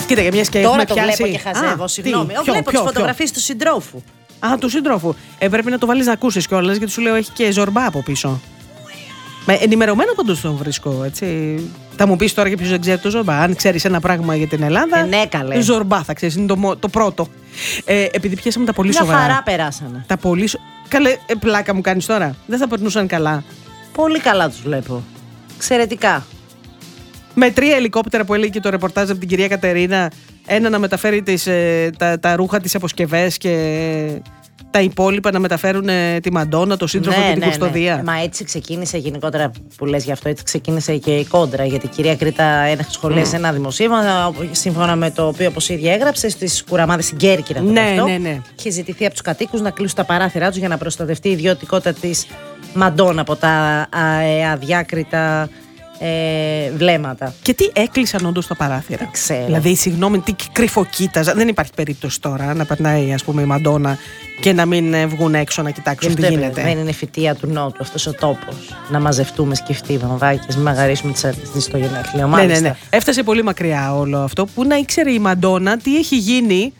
Κοίτα, για μια και Τώρα έχουμε το πιάσει. βλέπω και χαζεύω, συγγνώμη. Βλέπω τις φωτογραφίες του συντρόφου. Α, του συντρόφου. Πρέπει να το βάλεις να ακούσεις κιόλας, γιατί σου λέω έχει και ζορμπά από πίσω. Ενημερωμένο πάντως τον βρίσκω, έτσι. Θα μου πεις τώρα και ποιος δεν ξέρει το ζορμπά. Αν ξέρεις ένα πράγμα για την Ελλάδα. Ναι, καλέ. Ζορμπά θα ξέρεις, είναι το πρώτο. Επειδή πιάσαμε τα πολύ Μια σοβαρά. χαρά περάσανε. Τα πολύ Καλέ, πλάκα μου κάνεις τώρα. Δεν θα περνούσαν καλά. Πολύ καλά τους βλέπω. Εξαιρετικά. Με 3 ελικόπτερα που έλεγε και το ρεπορτάζ από την κυρία Κατερίνα. Ένα να μεταφέρει τα ρούχα, τις αποσκευές και τα υπόλοιπα να μεταφέρουν τη Μαντόνα, το σύντροφο και την κουστοδία. Ναι. Μα έτσι ξεκίνησε γενικότερα που λες γι' αυτό, έτσι ξεκίνησε και η κόντρα. Γιατί η κυρία Κρήτα σχολίασε ένα δημοσίευμα, σύμφωνα με το οποίο, όπως η ίδια έγραψε, στις Κουραμάδες στην Κέρκυρα. Ναι. Είχε ζητηθεί από τους κατοίκους να κλείσουν τα παράθυρά τους για να προστατευτεί η ιδιωτικότητα της Μαντόνα από τα αδιάκριτα βλέμματα. Και τι έκλεισαν όντως τα παράθυρα. Δεν ξέρω. Δηλαδή, συγγνώμη, τι κρυφοκοίταζα. Δεν υπάρχει περίπτωση τώρα να περνάει, ας πούμε, η Μαντόνα και να μην βγουν έξω να κοιτάξουν τι γίνεται. Δεν είναι φυτεία του Νότου αυτός ο τόπος. Να μαζευτούμε σκεφτεί βαμβάκες, μην μαγαρίσουμε τις στο γενέθλιο. Ναι. Έφτασε πολύ μακριά όλο αυτό που να ήξερε η Μαντόνα τι έχει γίνει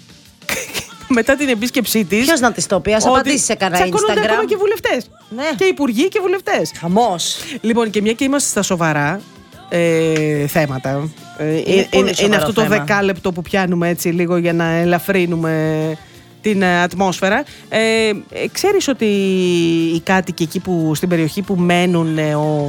μετά την επίσκεψή της. Ποιος να της το πει, ας απαντήσει σε κανένα Instagram. Τσακώνονται ακόμα και βουλευτές. Ναι. Και υπουργοί και βουλευτές. Χαμός. Λοιπόν, και μια και είμαστε στα σοβαρά θέματα. Είναι αυτό το δεκάλεπτο που πιάνουμε έτσι λίγο για να ελαφρύνουμε την ατμόσφαιρα. Ξέρεις ότι οι κάτοικοι εκεί στην περιοχή που μένουν,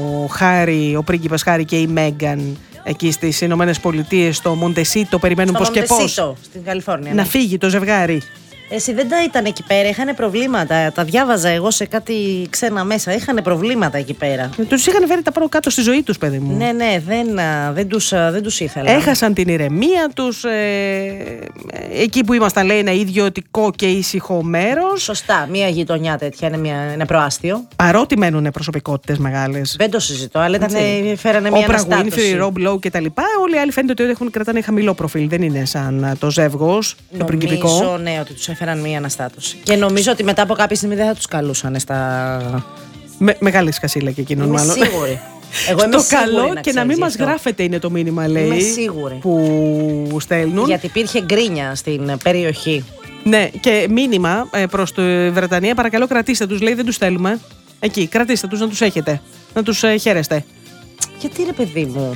ο πρίγκιπας Χάρη και η Μέγκαν, εκεί στις Ηνωμένες Πολιτείες, στο Μοντεσίτο, περιμένουν πώς και πώς στην Καλιφόρνια, να φύγει το ζευγάρι. Εσύ δεν τα ήταν εκεί πέρα, είχαν προβλήματα. Τα διάβαζα εγώ σε κάτι ξένα μέσα. Είχαν προβλήματα εκεί πέρα. Τους είχαν φέρει τα πάνω κάτω στη ζωή τους, παιδί μου. Ναι, δεν τους ήθελα. Έχασαν την ηρεμία τους. Εκεί που ήμασταν, λέει, ένα ιδιωτικό και ήσυχο μέρος. Σωστά, μια γειτονιά τέτοια είναι προάστιο. Παρότι μένουν προσωπικότητες μεγάλες. Δεν το συζητώ, αλλά φέρανε μια αναστάτωση. Ο Rob Lowe κτλ. Όλοι οι άλλοι φαίνεται ότι κρατάνε χαμηλό προφίλ. Δεν είναι σαν το ζεύγος, το πριγκιπικό. Νομίζω, ναι, ότι τους έφεραν μια αναστάτωση. Και νομίζω ότι μετά από κάποια στιγμή δεν θα τους καλούσαν στα. Μεγάλη σκασίλα και εκείνον, μάλλον. Είμαι σίγουρη. Εγώ είμαι το σίγουρη, καλό να και να μην μας γράφετε είναι το μήνυμα, λέει. Είμαι σίγουρη. Που στέλνουν. Γιατί υπήρχε γκρίνια στην περιοχή. Ναι, και μήνυμα προς τη Βρετανία, παρακαλώ κρατήστε τους, λέει, δεν τους θέλουμε. Εκεί, κρατήστε τους, να τους έχετε. Να τους χαίρεστε. Γιατί ρε παιδί μου.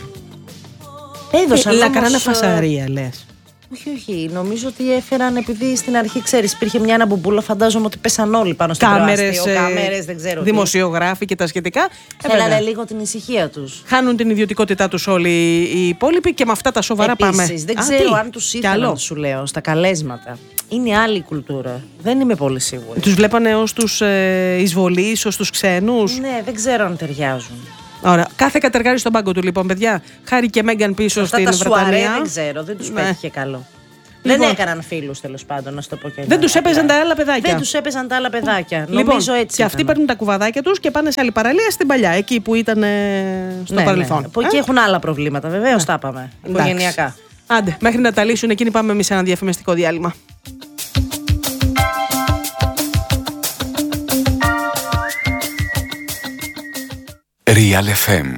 Έδωσαν όμως. Κανένα φασαρία, λες. Όχι. Νομίζω ότι έφεραν, επειδή στην αρχή, ξέρεις, υπήρχε μια αναμπομπούλα, φαντάζομαι ότι πέσαν όλοι πάνω στο προάστιο. Κάμερες, δεν ξέρω. Δημοσιογράφοι και τα σχετικά. Θέλανε λίγο την ησυχία τους. Χάνουν την ιδιωτικότητά τους όλοι οι υπόλοιποι και με αυτά τα σοβαρά πάμε. Δεν ξέρω αν τους ήθελαν, σου λέω, στα καλέσματα. Είναι άλλη κουλτούρα. Δεν είμαι πολύ σίγουρη. Τους βλέπανε ως τους εισβολείς, ως τους ξένους. Ναι, δεν ξέρω αν ταιριάζουν. Ωραία. Κάθε κατεργάρι στον πάγκο του, λοιπόν, παιδιά. Χάρη και Μέγκαν πίσω αυτά στην Βρετανία. Σουαρέ, δεν ξέρω, δεν τους πέτυχε καλό. Λοιπόν, δεν έκαναν φίλους, τέλος πάντων, να σου το πω και δεν τους έπαιζαν τα άλλα παιδάκια. Δεν τους έπαιζαν τα άλλα παιδάκια. Λοιπόν, νομίζω έτσι. Και αυτοί παίρνουν τα κουβαδάκια τους και πάνε σε άλλη παραλία στην παλιά, εκεί που ήταν στο παρελθόν. Ναι. Που εκεί έχουν άλλα προβλήματα, βεβαίως τα είπαμε. Οικογενειακά. Άντε, μέχρι να τα λύσουν εκείνοι, πάμε εμείς σε ένα διαφημιστικό διάλειμμα. Real FM.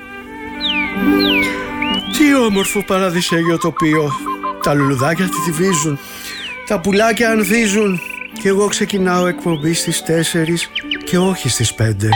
Τι όμορφο παραδεισέγιο τοπίο. Τα λουλουδάκια τυφίζουν, τα πουλάκια ανθίζουν και εγώ ξεκινάω εκπομπή στις 4 και όχι στις 5.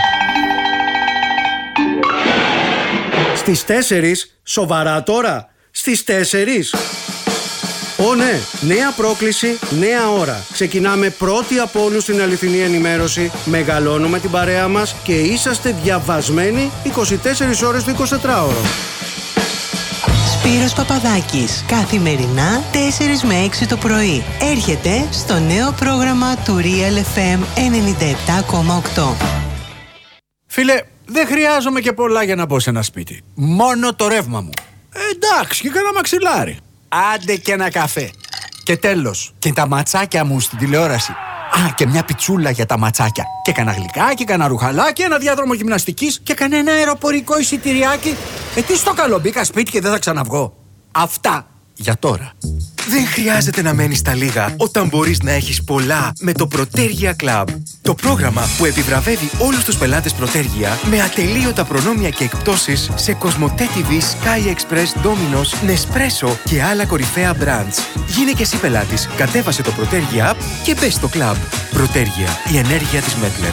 Στις 4, σοβαρά τώρα, στις 4. Ω ναι, νέα πρόκληση, νέα ώρα. Ξεκινάμε πρώτοι από όλους την αληθινή ενημέρωση, μεγαλώνουμε την παρέα μας και είσαστε διαβασμένοι 24 ώρες το 24ωρο. Σπύρος Παπαδάκης, καθημερινά 4 με 6 το πρωί. Έρχεται στο νέο πρόγραμμα του Real FM 97,8. Φίλε, δεν χρειάζομαι και πολλά για να μπω σε ένα σπίτι. Μόνο το ρεύμα μου. Εντάξει, και κάνα μαξιλάρι. Άντε και ένα καφέ. Και τέλος, και τα ματσάκια μου στην τηλεόραση. Α, και μια πιτσούλα για τα ματσάκια. Και κανένα γλυκάκι, κανένα ρουχαλάκι, ένα διάδρομο γυμναστικής και κανένα αεροπορικό εισιτηριάκι. Τι στο καλό, μπήκα σπίτι και δεν θα ξαναβγώ. Αυτά για τώρα. Δεν χρειάζεται να μένεις στα λίγα όταν μπορείς να έχεις πολλά με το Protergia Club. Το πρόγραμμα που επιβραβεύει όλους τους πελάτες Protergia με ατελείωτα προνόμια και εκπτώσεις σε Κοσμοτέ TV, Sky Express, Domino's, Nespresso και άλλα κορυφαία brands. Γίνε και εσύ πελάτης, κατέβασε το Protergia App και μπες στο club. Protergia, η ενέργεια της Μέτλεν.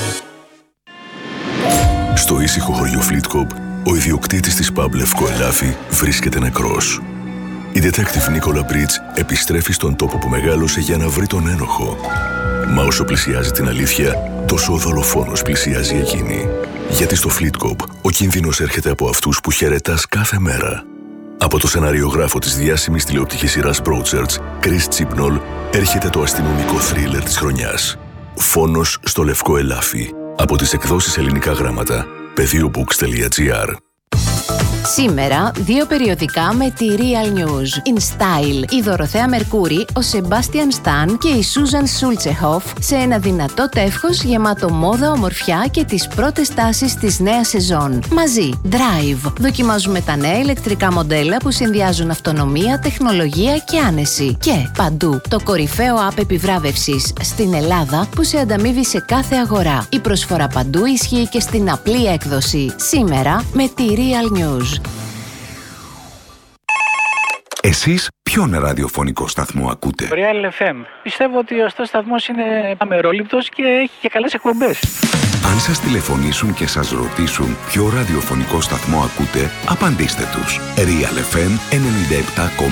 Στο ήσυχο χωριό Φλίτκοπ, ο ιδιοκτήτης της pub Λευκό Ελάφι βρίσκεται νεκρός. Η detective Νίκολα Μπρίτς επιστρέφει στον τόπο που μεγάλωσε για να βρει τον ένοχο. Μα όσο πλησιάζει την αλήθεια, τόσο ο δολοφόνος πλησιάζει εκείνη. Γιατί στο Φλίτκοπ ο κίνδυνος έρχεται από αυτούς που χαιρετάς κάθε μέρα. Από το σεναριογράφο της διάσημης τηλεοπτικής σειράς Broadchurch, Chris Chibnall, έρχεται το αστυνομικό θρίλερ της χρονιάς. Φόνος στο Λευκό Ελάφι. Από τις εκδόσεις Ελληνικά Γράμματα. Πεδίobooks.gr. Σήμερα, 2 περιοδικά με τη Real News. In Style, η Δωροθέα Μερκούρη, ο Σεμπάστιαν Σταν και η Σούζαν Σούλτσεχοφ σε ένα δυνατό τεύχος γεμάτο μόδα, ομορφιά και τις πρώτες τάσεις της νέας σεζόν. Μαζί, Drive. Δοκιμάζουμε τα νέα ηλεκτρικά μοντέλα που συνδυάζουν αυτονομία, τεχνολογία και άνεση. Και παντού, το κορυφαίο app επιβράβευσης στην Ελλάδα που σε ανταμείβει σε κάθε αγορά. Η προσφορά παντού ισχύει και στην απλή έκδοση. Σήμερα με τη Real News. Εσείς ποιον ραδιοφωνικό σταθμό ακούτε? Real FM. Πιστεύω ότι αυτός ο σταθμός είναι αμερόληπτος και έχει και καλές εκπομπές. Αν σας τηλεφωνήσουν και σας ρωτήσουν ποιο ραδιοφωνικό σταθμό ακούτε, απαντήστε τους. Real FM 97,8.